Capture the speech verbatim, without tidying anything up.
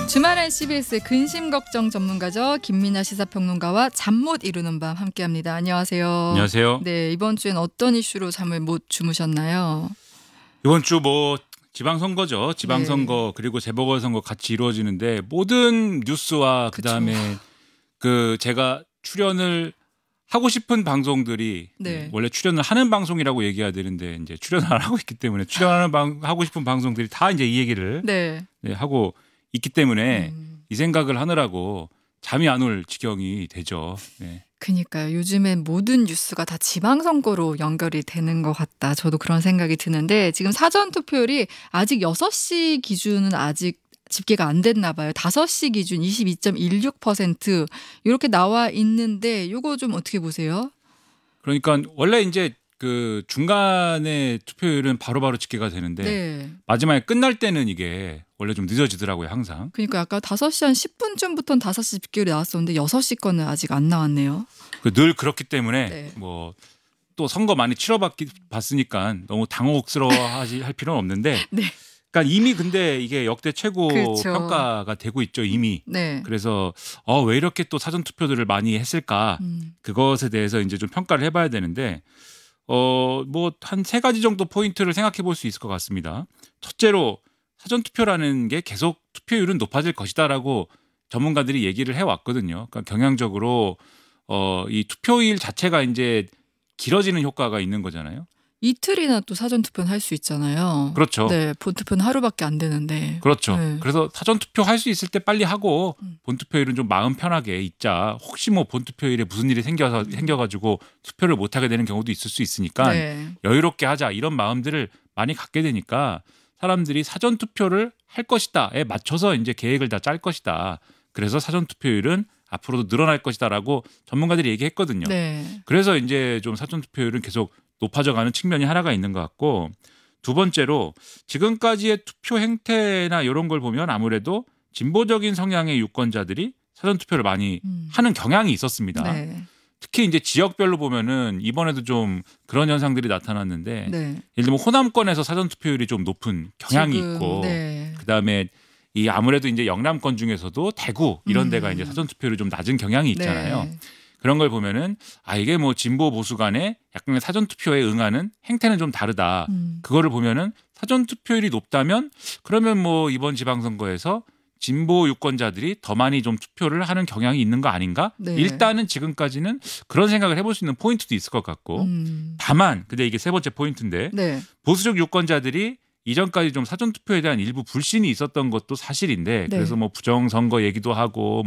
주말엔 씨비에스의 근심 걱정 전문가죠. 김민아 시사평론가와 잠 못 이루는 밤 함께합니다. 안녕하세요. 안녕하세요. 네, 이번 주엔 어떤 이슈로 잠을 못 주무셨나요? 이번 주 뭐 지방선거죠. 지방선거 네. 그리고 재보궐선거 같이 이루어지는데 모든 뉴스와 그쵸. 그다음에 그 제가 출연을 하고 싶은 방송들이 네. 원래 출연을 하는 방송이라고 얘기해야 되는데 이제 출연을 안 하고 있기 때문에 출연하는 방 하고 싶은 방송들이 다 이제 이 얘기를 네. 네, 하고 있기 때문에 음. 이 생각을 하느라고 잠이 안 올 지경이 되죠. 네. 그러니까요. 요즘엔 모든 뉴스가 다 지방선거로 연결이 되는 것 같다. 저도 그런 생각이 드는데 지금 사전투표율이 아직 여섯 시 기준은 아직 집계가 안 됐나 봐요. 다섯 시 기준 이십이 점 일육 퍼센트 이렇게 나와 있는데 이거 좀 어떻게 보세요? 그러니까 원래 이제 그 중간에 투표율은 바로바로 집계가 되는데 네. 마지막에 끝날 때는 이게 원래 좀 늦어지더라고요, 항상. 그러니까 아까 다섯 시 한 십 분쯤부터는 다섯 시 집계율이 나왔었는데 여섯 시 거는 아직 안 나왔네요. 그 늘 그렇기 때문에 네. 뭐 또 선거 많이 치러봤기 봤으니까 너무 당혹스러워하지 할 필요는 없는데 네. 그러니까 이미 근데 이게 역대 최고 그렇죠. 평가가 되고 있죠, 이미. 네. 그래서 어, 왜 이렇게 또 사전 투표들을 많이 했을까? 음. 그것에 대해서 이제 좀 평가를 해 봐야 되는데 어, 뭐 한 세 가지 정도 포인트를 생각해 볼 수 있을 것 같습니다. 첫째로 사전 투표라는 게 계속 투표율은 높아질 것이다라고 전문가들이 얘기를 해 왔거든요. 그러니까 경향적으로 어, 이 투표일 자체가 이제 길어지는 효과가 있는 거잖아요. 이틀이나 또 사전투표는 할 수 있잖아요. 그렇죠. 네, 본투표는 하루밖에 안 되는데. 그렇죠. 네. 그래서 사전 투표 할 수 있을 때 빨리 하고 음. 본 투표일은 좀 마음 편하게 있자. 혹시 뭐 본 투표일에 무슨 일이 생겨서 생겨가지고 투표를 못 하게 되는 경우도 있을 수 있으니까 네. 여유롭게 하자 이런 마음들을 많이 갖게 되니까 사람들이 사전 투표를 할 것이다에 맞춰서 이제 계획을 다 짤 것이다. 그래서 사전 투표율은 앞으로도 늘어날 것이다라고 전문가들이 얘기했거든요. 네. 그래서 이제 좀 사전 투표율은 계속 높아져가는 측면이 하나가 있는 것 같고 두 번째로 지금까지의 투표 행태나 이런 걸 보면 아무래도 진보적인 성향의 유권자들이 사전 투표를 많이 음. 하는 경향이 있었습니다. 네. 특히 이제 지역별로 보면은 이번에도 좀 그런 현상들이 나타났는데 네. 예를 들면 호남권에서 사전 투표율이 좀 높은 경향이 지금, 있고 네. 그다음에 이 아무래도 이제 영남권 중에서도 대구 이런 데가 음. 이제 사전 투표율이 좀 낮은 경향이 있잖아요. 네. 그런 걸 보면은 아 이게 뭐 진보 보수 간에 약간의 사전 투표에 응하는 행태는 좀 다르다. 음. 그거를 보면은 사전 투표율이 높다면 그러면 뭐 이번 지방선거에서 진보 유권자들이 더 많이 좀 투표를 하는 경향이 있는 거 아닌가? 네. 일단은 지금까지는 그런 생각을 해볼 수 있는 포인트도 있을 것 같고 음. 다만 근데 이게 세 번째 포인트인데 네. 보수적 유권자들이 이전까지 좀 사전 투표에 대한 일부 불신이 있었던 것도 사실인데 네. 그래서 뭐 부정선거 얘기도 하고